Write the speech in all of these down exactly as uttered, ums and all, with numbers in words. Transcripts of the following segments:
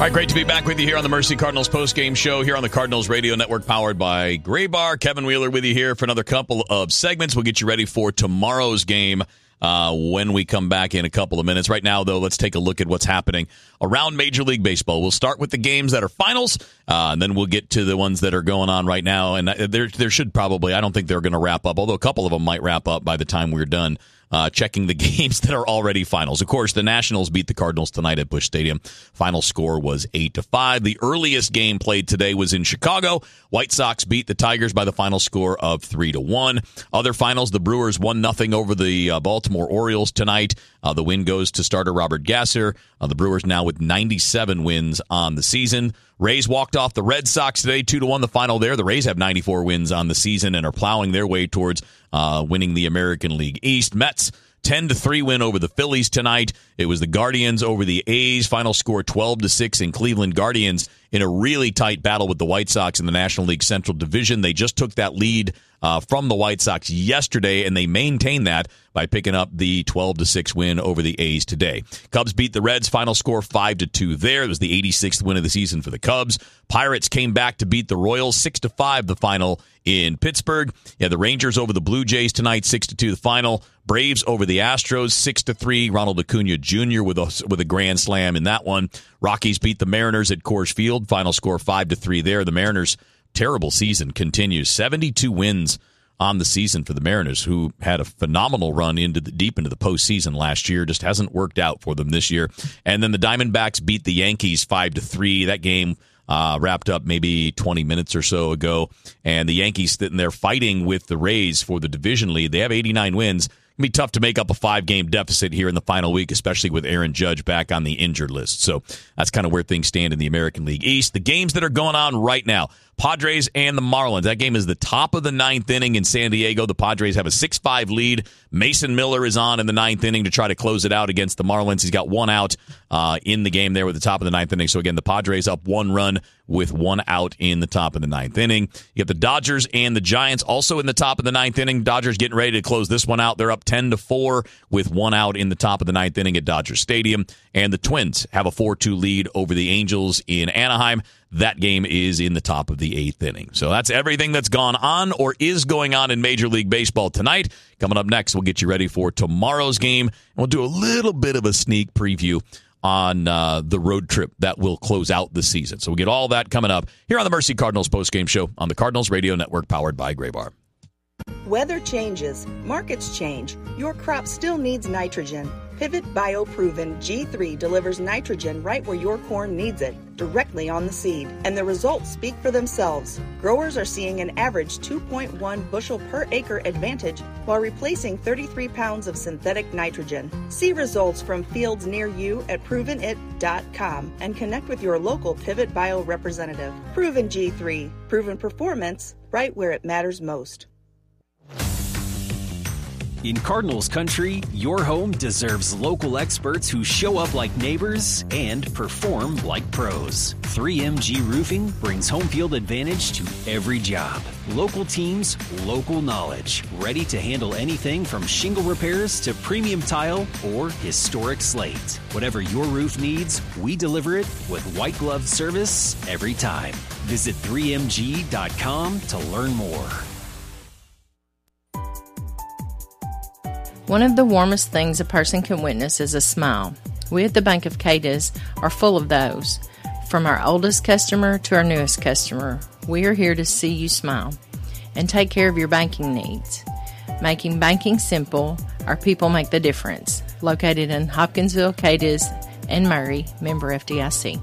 All right, great to be back with you here on the Mercy Cardinals postgame show here on the Cardinals Radio Network powered by Graybar. Kevin Wheeler with you here for another couple of segments. We'll get you ready for tomorrow's game uh, when we come back in a couple of minutes. Right now, though, let's take a look at what's happening around Major League Baseball. We'll start with the games that are finals, uh, and then we'll get to the ones that are going on right now. And there, there should probably, I don't think they're going to wrap up, although a couple of them might wrap up by the time we're done. Uh, checking the games that are already finals. Of course, the Nationals beat the Cardinals tonight at Busch Stadium. Final score was eight to five. The earliest game played today was in Chicago. White Sox beat the Tigers by the final score of three to one. Other finals, the Brewers one nothing over the uh, Baltimore Orioles tonight. Uh, the win goes to starter Robert Gasser. Uh, the Brewers now with ninety-seven wins on the season. Rays walked off the Red Sox today, two to one the final there. The Rays have ninety-four wins on the season and are plowing their way towards uh, winning the American League East. Mets, ten to three win over the Phillies tonight. It was the Guardians over the A's. Final score twelve to six in Cleveland. Guardians in a really tight battle with the White Sox in the National League Central Division. They just took that lead uh, from the White Sox yesterday, and they maintained that by picking up the twelve to six win over the A's today. Cubs beat the Reds. Final score five to two there. It was the eighty-sixth win of the season for the Cubs. Pirates came back to beat the Royals six to five the final in Pittsburgh. Yeah, the Rangers over the Blue Jays tonight six to two the final. Braves over the Astros six to three. Ronald Acuna Junior with a with a grand slam in that one. Rockies beat the Mariners at Coors Field. Final score five to three there. The Mariners' terrible season continues. seventy-two wins on the season for the Mariners, who had a phenomenal run into the deep into the postseason last year. Just hasn't worked out for them this year. And then the Diamondbacks beat the Yankees five to three. That game uh, wrapped up maybe twenty minutes or so ago. And the Yankees sitting there fighting with the Rays for the division lead. They have eighty-nine wins. It'll be tough to make up a five-game deficit here in the final week, especially with Aaron Judge back on the injured list. So that's kind of where things stand in the American League East. The games that are going on right now, Padres and the Marlins. That game is the top of the ninth inning in San Diego. The Padres have a six five lead. Mason Miller is on in the ninth inning to try to close it out against the Marlins. He's got one out uh, in the game there with the top of the ninth inning. So, again, the Padres up one run with one out in the top of the ninth inning. You have the Dodgers and the Giants also in the top of the ninth inning. Dodgers getting ready to close this one out. They're up ten to four with one out in the top of the ninth inning at Dodger Stadium. And the Twins have a four two lead over the Angels in Anaheim. That game is in the top of the eighth inning. So that's everything that's gone on or is going on in Major League Baseball tonight. Coming up next, we'll get you ready for tomorrow's game. And we'll do a little bit of a sneak preview on uh, the road trip that will close out the season. So we'll get all that coming up here on the Mercy Cardinals postgame show on the Cardinals Radio Network powered by Graybar. Weather changes, markets change. Your crop still needs nitrogen. Pivot BioProven G three delivers nitrogen right where your corn needs it, directly on the seed, and the results speak for themselves. Growers are seeing an average two point one bushel per acre advantage while replacing thirty-three pounds of synthetic nitrogen. See results from fields near you at proven it dot com and connect with your local Pivot Bio representative. Proven G three, proven performance right where it matters most. In Cardinals country, your home deserves local experts who show up like neighbors and perform like pros. three M G Roofing brings home field advantage to every job. Local teams, local knowledge, ready to handle anything from shingle repairs to premium tile or historic slate. Whatever your roof needs, we deliver it with white glove service every time. Visit three M G dot com to learn more. One of the warmest things a person can witness is a smile. We at the Bank of Cadiz are full of those. From our oldest customer to our newest customer, we are here to see you smile and take care of your banking needs. Making banking simple, our people make the difference. Located in Hopkinsville, Cadiz, and Murray, member F D I C.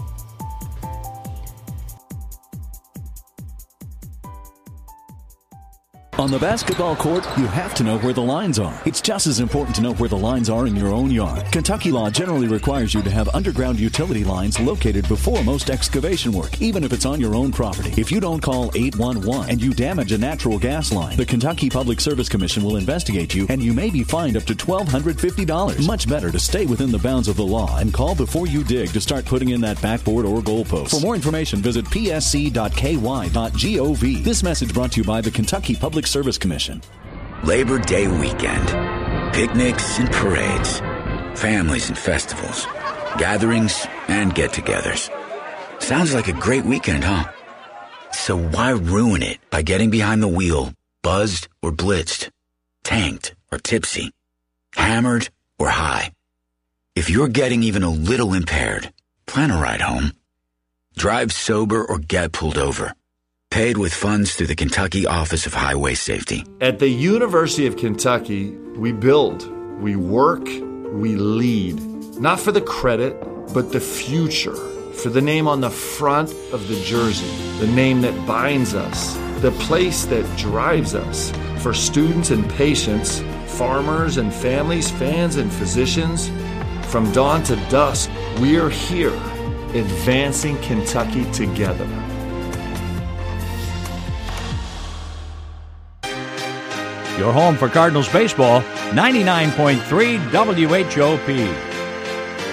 On the basketball court, you have to know where the lines are. It's just as important to know where the lines are in your own yard. Kentucky law generally requires you to have underground utility lines located before most excavation work, even if it's on your own property. If you don't call eight one one and you damage a natural gas line, the Kentucky Public Service Commission will investigate you and you may be fined up to twelve fifty dollars. Much better to stay within the bounds of the law and call before you dig to start putting in that backboard or goalpost. For more information, visit p s c dot k y dot gov. This message brought to you by the Kentucky Public Service Commission. Labor Day weekend. Picnics and parades. Families and festivals. gatherings, and get-togethers. Sounds like a great weekend, huh? So why ruin it by getting behind the wheel, buzzed or blitzed, tanked or tipsy, hammered or high? If you're getting even a little impaired, plan a ride home. Drive sober or get pulled over. Paid with funds through the Kentucky Office of Highway Safety. At the University of Kentucky, we build, we work, we lead. Not for the credit, but the future. For the name on the front of the jersey, the name that binds us, the place that drives us. For students and patients, farmers and families, fans and physicians, from dawn to dusk, we're here, advancing Kentucky together. Your home for Cardinals baseball, ninety-nine point three W H O P.